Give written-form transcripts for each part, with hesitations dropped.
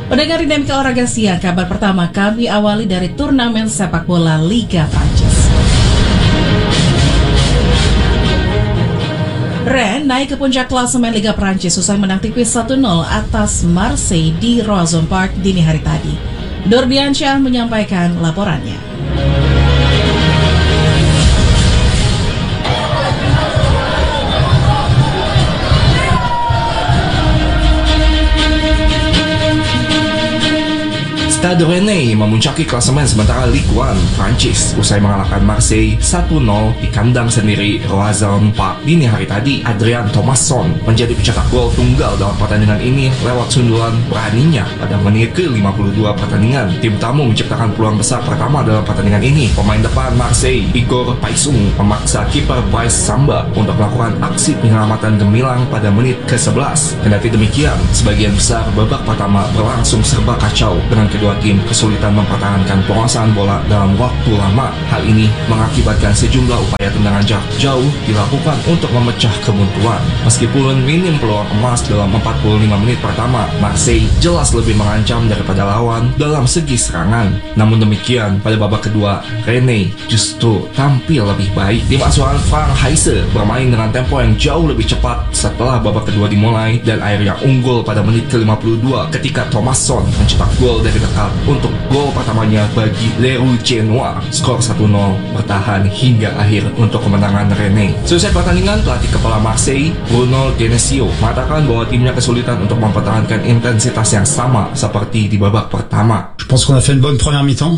Pendengar Dinamika Olahraga Siang, kabar pertama kami awali dari turnamen sepak bola Liga Prancis. Rennes naik ke puncak klasemen Liga Prancis usai menang tipis 1-0 atas Marseille di Roazhon Park dini hari tadi. Dordiansyah menyampaikan laporannya. Stade Rennais memuncaki klasemen sementara Ligue 1 Prancis usai mengalahkan Marseille 1-0 di kandang sendiri Roazhon Park dini hari tadi. Adrien Thomasson menjadi pencetak gol tunggal dalam pertandingan ini lewat sundulan beraninya pada menit ke-52 pertandingan. Tim tamu menciptakan peluang besar pertama dalam pertandingan ini. Pemain depan Marseille, Igor Paisung, memaksa kiper Brice Samba untuk melakukan aksi penyelamatan gemilang pada menit ke-11. Kendati demikian, sebagian besar babak pertama berlangsung serba kacau dengan kedua tim kesulitan mempertahankan penguasaan bola dalam waktu lama. Hal ini mengakibatkan sejumlah upaya tendangan jarak jauh dilakukan untuk memecah kebuntuan. Meskipun minim peluang emas dalam 45 menit pertama, Marseille jelas lebih mengancam daripada lawan dalam segi serangan. Namun demikian, pada babak kedua, Rennais justru tampil lebih baik. Tim asuhan Frank Heise bermain dengan tempo yang jauh lebih cepat setelah babak kedua dimulai dan akhirnya unggul pada menit ke-52 ketika Thomasson mencetak gol dari dekat untuk gol pertamanya bagi Leroy Genoa. Skor 1-0 bertahan hingga akhir untuk kemenangan Rennais. Selesai pertandingan, pelatih kepala Marseille, Bruno Genesio, mengatakan bahwa timnya kesulitan untuk mempertahankan intensitas yang sama seperti di babak pertama. Je pense qu'on a fait une bonne première mi-temps.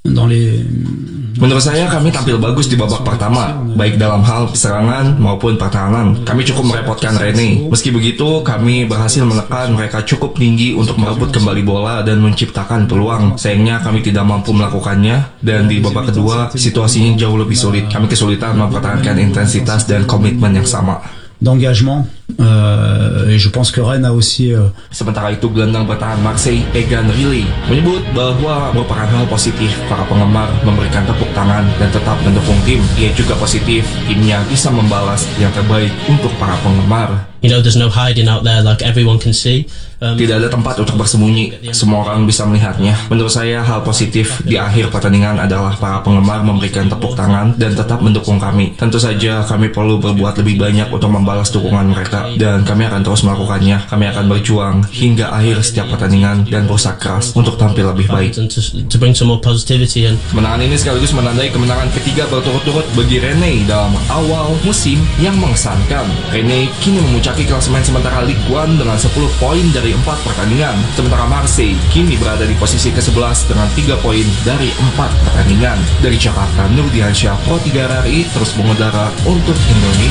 Menurut saya kami tampil bagus di babak pertama, baik dalam hal serangan maupun pertahanan. Kami cukup merepotkan Rennais. Meski begitu, kami berhasil menekan mereka cukup tinggi untuk merebut kembali bola dan menciptakan peluang. Sayangnya kami tidak mampu melakukannya, dan di babak kedua situasinya jauh lebih sulit. Kami kesulitan mempertahankan intensitas dan komitmen yang sama. D'engagement. Et je pense que Rennes a aussi. Sementara itu, gelandang bertahan Marseille, Egan Riley, menyebut bahwa merupakan hal positif para penggemar memberikan tepuk tangan dan tetap mendukung tim. Ia juga positif timnya bisa membalas yang terbaik untuk para penggemar. You know, there's no hiding out there, like everyone can see. Tidak ada tempat untuk bersembunyi, semua orang bisa melihatnya. Menurut saya, hal positif di akhir pertandingan adalah para penggemar memberikan tepuk tangan dan tetap mendukung kami. Tentu saja kami perlu berbuat lebih banyak untuk membalas dukungan mereka, dan kami akan terus melakukannya. Kami akan berjuang hingga akhir setiap pertandingan dan berusaha keras untuk tampil lebih baik. To bring some more positivity in. Kemenangan ini sekaligus menandai kemenangan ketiga berturut-turut bagi Rennais dalam awal musim yang mengesankan. Rennais kini memuncaki klasemen sementara Ligue 1 dengan 10 poin dari 4 pertandingan. Sementara Marseille kini berada di posisi ke-11 dengan 3 poin dari 4 pertandingan. Dari Jakarta, Nur Diansyah, Pro 3 RRI terus mengudara untuk Indonesia.